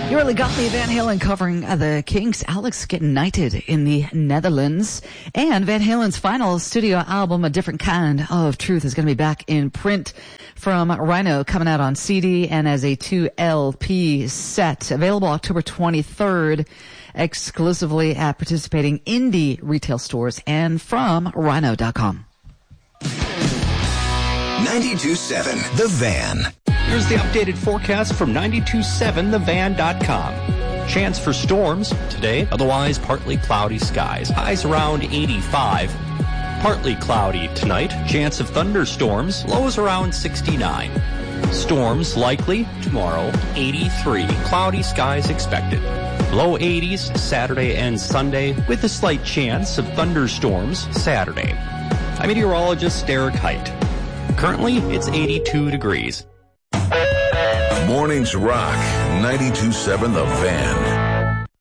You really got me. Van Halen covering the Kinks. Alex getting knighted in the Netherlands. And Van Halen's final studio album, A Different Kind of Truth, is going to be back in print from Rhino, coming out on CD and as a 2LP set. Available October 23rd, exclusively at participating indie retail stores and from rhino.com. 92.7 The Van. Here's the updated forecast from 927thevan.com. Chance for storms today, otherwise partly cloudy skies. Highs around 85. Partly cloudy tonight. Chance of thunderstorms, lows around 69. Storms likely tomorrow, 83. Cloudy skies expected. Low 80s Saturday and Sunday with a slight chance of thunderstorms Saturday. I'm meteorologist Derek Height. Currently, it's 82 degrees. Mornings rock. 92.7 The Van.